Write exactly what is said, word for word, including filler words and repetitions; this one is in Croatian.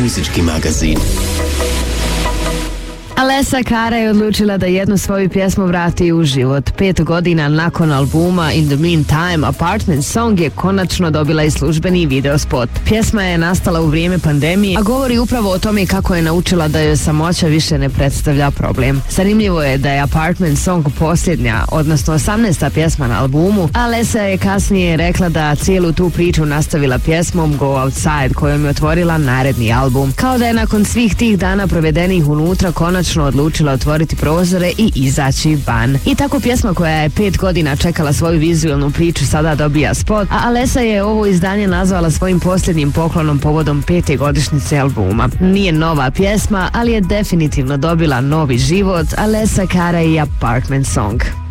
muzički magazin. Alessia Cara je odlučila da jednu svoju pjesmu vrati u život. Pet godina nakon albuma In the Meantime, Apartment Song je konačno dobila i službeni video spot. Pjesma je nastala u vrijeme pandemije, a govori upravo o tome kako je naučila da joj samoća više ne predstavlja problem. Zanimljivo je da je Apartment Song posljednja, odnosno osamnaesta pjesma na albumu, a Alessia je kasnije rekla da cijelu tu priču nastavila pjesmom Go Outside, kojom je otvorila naredni album. Kao da je nakon svih tih dana provedenih unutra konačno odlučila otvoriti prozore i izaći van. I tako pjesma koja je pet godina čekala svoju vizualnu priču sada dobija spot, a Alessia je ovo izdanje nazvala svojim posljednjim poklonom povodom pete godišnjice albuma. Nije nova pjesma, ali je definitivno dobila novi život. Alessia Cara i Apartment Song.